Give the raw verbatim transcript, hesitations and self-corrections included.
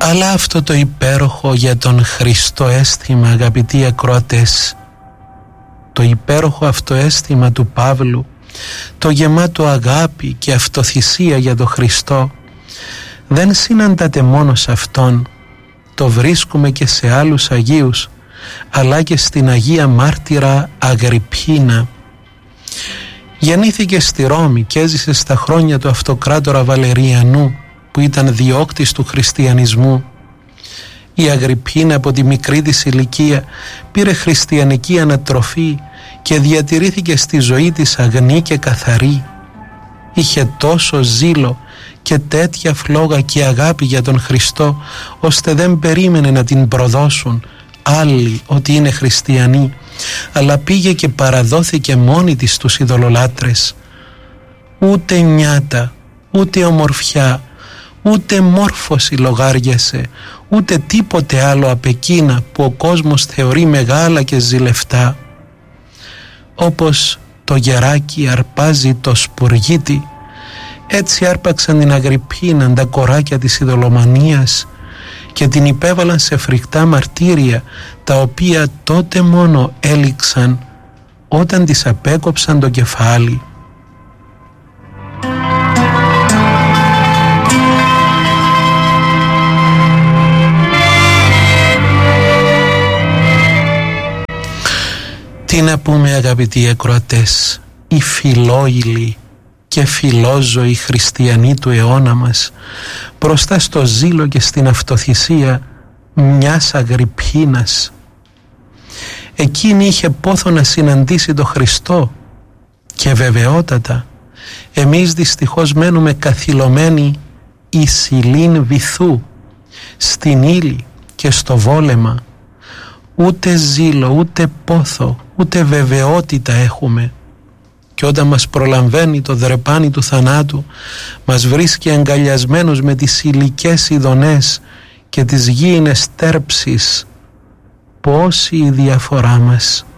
Αλλά αυτό το υπέροχο για τον Χριστό αίσθημα, αγαπητοί ακροατές, το υπέροχο αυτό αίσθημα του Παύλου, το γεμάτο αγάπη και αυτοθυσία για τον Χριστό, δεν συναντάται μόνο σε Αυτόν, το βρίσκουμε και σε άλλους Αγίους, αλλά και στην Αγία Μάρτυρα Αγριππίνα. Γεννήθηκε στη Ρώμη και έζησε στα χρόνια του αυτοκράτορα Βαλεριανού, που ήταν διώκτης του χριστιανισμού. Η Αγριππίνα από τη μικρή της ηλικία πήρε χριστιανική ανατροφή και διατηρήθηκε στη ζωή της αγνή και καθαρή. Είχε τόσο ζήλο και τέτοια φλόγα και αγάπη για τον Χριστό, ώστε δεν περίμενε να την προδώσουν άλλοι ότι είναι χριστιανοί, αλλά πήγε και παραδόθηκε μόνη της στους ειδωλολάτρες. Ούτε νιάτα, ούτε ομορφιά, ούτε μόρφωση λογάριασε, ούτε τίποτε άλλο απ' εκείνα που ο κόσμος θεωρεί μεγάλα και ζηλευτά. Όπως το γεράκι αρπάζει το σπουργίτι, έτσι άρπαξαν την Αγριππίνα τα κοράκια της ειδωλομανίας και την υπέβαλαν σε φρικτά μαρτύρια, τα οποία τότε μόνο έληξαν όταν της απέκοψαν το κεφάλι. Τι να πούμε, αγαπητοί ακροατές, οι φιλόιλοι και φιλόζωοι χριστιανοί του αιώνα μας, μπροστά στο ζήλο και στην αυτοθυσία μιας Αγριππίνας. Εκείνη είχε πόθο να συναντήσει το Χριστό και βεβαιότατα εμείς δυστυχώς μένουμε καθυλωμένοι εις υλήν βυθού, στην ύλη και στο βόλεμα. Ούτε ζήλο, ούτε πόθο, ούτε βεβαιότητα έχουμε. Και όταν μας προλαμβάνει το δρεπάνι του θανάτου, μας βρίσκει αγκαλιασμένους με τις υλικές ειδονές και τις γήινες τέρψεις. Πόση η διαφορά μας.